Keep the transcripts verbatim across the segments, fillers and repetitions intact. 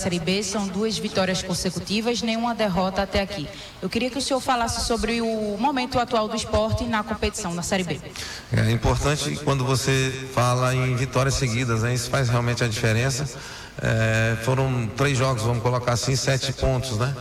Série B são duas vitórias consecutivas, nenhuma derrota até aqui. Eu queria que o senhor falasse sobre o momento atual do esporte na competição, na Série B. É importante quando você fala em vitórias seguidas, né? Isso faz realmente a diferença. É, foram três jogos, vamos colocar assim, sete pontos, né?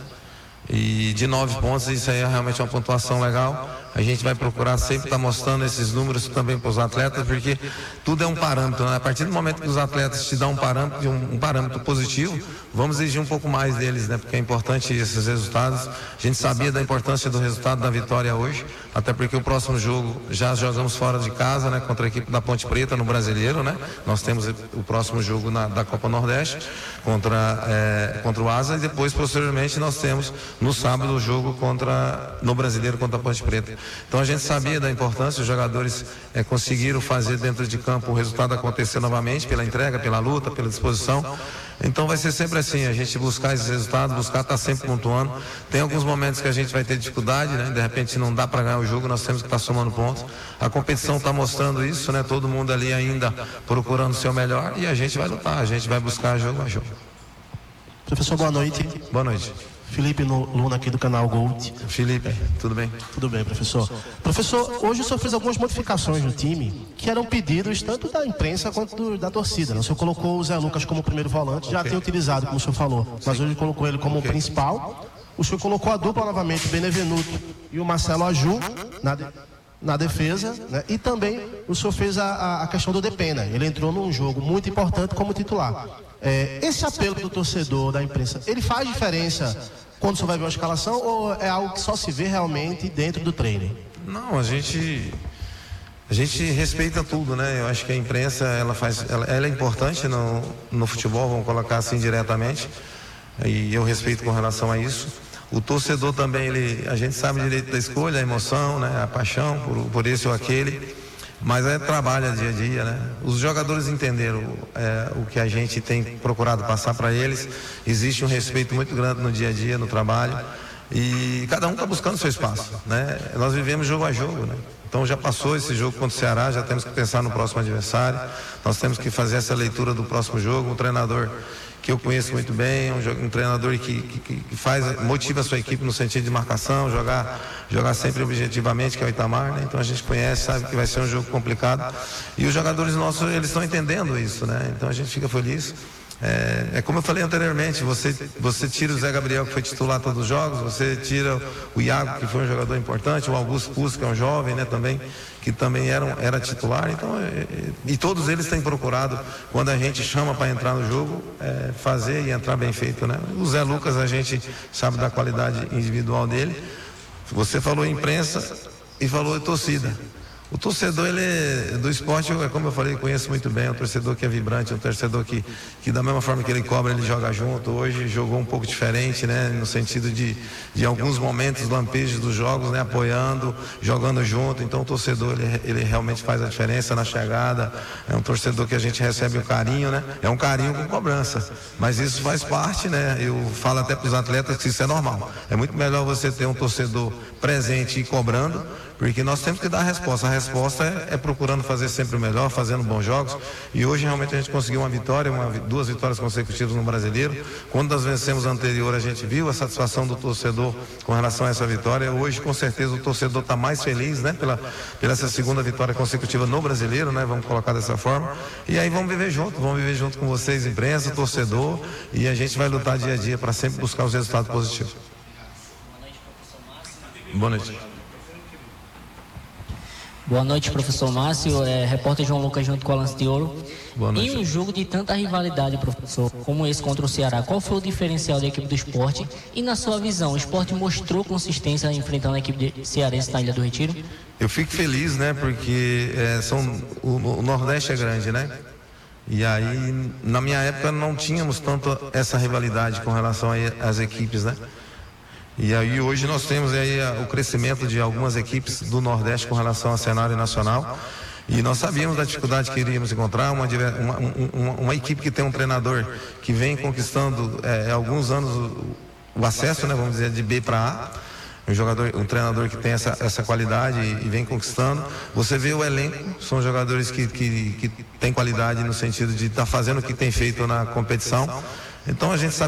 E de nove pontos, isso aí é realmente uma pontuação legal. A gente vai procurar sempre estar mostrando esses números também para os atletas, porque tudo é um parâmetro, né? A partir do momento que os atletas te dão um parâmetro, um, um parâmetro positivo, vamos exigir um pouco mais deles, né? Porque é importante esses resultados. A gente sabia da importância do resultado da vitória hoje, até porque o próximo jogo já jogamos fora de casa, né? Contra a equipe da Ponte Preta no Brasileiro, né? Nós temos o próximo jogo na, da Copa Nordeste contra, é, contra o Asa, e depois, posteriormente, nós temos no sábado o jogo contra, no Brasileiro contra a Ponte Preta. Então a gente sabia da importância, os jogadores é, conseguiram fazer dentro de campo o resultado acontecer novamente, pela entrega, pela luta, pela disposição. Então vai ser sempre assim, a gente buscar esses resultados, buscar estar sempre pontuando. Tem alguns momentos que a gente vai ter dificuldade, né? De repente não dá para ganhar o jogo, nós temos que estar somando pontos. A competição está mostrando isso, né? Todo mundo ali ainda procurando o seu melhor, e a gente vai lutar, a gente vai buscar jogo a jogo. Professor, boa noite. Boa noite. Felipe Luna aqui do canal Gold. Felipe, tudo bem? Tudo bem, professor. Professor, hoje o senhor fez algumas modificações no time que eram pedidos tanto da imprensa quanto do, da torcida, né? O senhor colocou o Zé Lucas como primeiro volante, já okay. tem utilizado, como o senhor falou, mas hoje colocou ele como okay. principal. O senhor colocou a dupla novamente, o Benevenuto e o Marcelo Aju na, de, na defesa, né? E também o senhor fez a, a questão do Depena. Ele entrou num jogo muito importante como titular. É, esse apelo do torcedor, da imprensa, ele faz diferença quando você vai ver uma escalação, ou é algo que só se vê realmente dentro do treino? Não, a gente a gente respeita tudo, né? Eu acho que a imprensa ela faz, ela, ela é importante no, no futebol, vamos colocar assim diretamente, e eu respeito com relação a isso. O torcedor também, ele, a gente sabe o direito da escolha, a emoção, né? A paixão por, por esse ou aquele. Mas é trabalho dia a dia, né? Os jogadores entenderam é, o que a gente tem procurado passar para eles. Existe um respeito muito grande no dia a dia, no trabalho. E cada um está buscando seu espaço, né? Nós vivemos jogo a jogo, né? Então já passou esse jogo contra o Ceará, já temos que pensar no próximo adversário. Nós temos que fazer essa leitura do próximo jogo. Um treinador que eu conheço muito bem, um, um treinador que, que, que faz, motiva a sua equipe no sentido de marcação, jogar, jogar sempre objetivamente, que é o Itamar, né? Então a gente conhece, sabe que vai ser um jogo complicado, e os jogadores nossos, eles estão entendendo isso, né? Então a gente fica feliz. É, é como eu falei anteriormente, você, você tira o Zé Gabriel, que foi titular todos os jogos, você tira o Iago, que foi um jogador importante, o Augusto Pusso, que é um jovem, né, também, que também era, um, era titular, então, é, e todos eles têm procurado, quando a gente chama para entrar no jogo, é, fazer e entrar bem feito, né? O Zé Lucas, a gente sabe da qualidade individual dele. Você falou em imprensa e falou em torcida. O torcedor, ele é, do esporte, é como eu falei, conheço muito bem, é um torcedor que é vibrante, é um torcedor que, que da mesma forma que ele cobra, ele joga junto. Hoje jogou um pouco diferente, né? No sentido de, de alguns momentos, lampejos dos jogos, né? Apoiando, jogando junto. Então o torcedor, ele, ele realmente faz a diferença na chegada. É um torcedor que a gente recebe o carinho, né? É um carinho com cobrança, mas isso faz parte, né? Eu falo até para os atletas que isso é normal. É muito melhor você ter um torcedor presente e cobrando, porque nós temos que dar a resposta. A resposta é, é procurando fazer sempre o melhor, fazendo bons jogos. E hoje realmente a gente conseguiu uma vitória, uma, duas vitórias consecutivas no Brasileiro. Quando nós vencemos a anterior, a gente viu a satisfação do torcedor com relação a essa vitória. Hoje, com certeza, o torcedor está mais feliz, né? Pela, pela essa segunda vitória consecutiva no Brasileiro, né? Vamos colocar dessa forma. E aí vamos viver junto, vamos viver junto com vocês, imprensa, torcedor. E a gente vai lutar dia a dia para sempre buscar os resultados positivos. Boa noite. Boa noite, professor Márcio, é, repórter João Lucas junto com a Lance de Ouro. Boa noite. Em um jogo de tanta rivalidade, professor, como esse contra o Ceará, qual foi o diferencial da equipe do Sport? E na sua visão, o Sport mostrou consistência enfrentando a equipe cearense na Ilha do Retiro? Eu fico feliz, né, porque é, são, o, o Nordeste é grande, né? E aí, na minha época, não tínhamos tanto essa rivalidade com relação às equipes, né? E aí hoje nós temos aí o crescimento de algumas equipes do Nordeste com relação ao cenário nacional, e nós sabíamos da dificuldade que iríamos encontrar, uma, uma, uma, uma equipe que tem um treinador que vem conquistando é, há alguns anos o, o acesso, né, vamos dizer, de B para A, um jogador, um treinador que tem essa, essa qualidade e, e vem conquistando. Você vê o elenco, são jogadores que, que, que têm qualidade no sentido de estar tá fazendo o que tem feito na competição. Então a gente sabe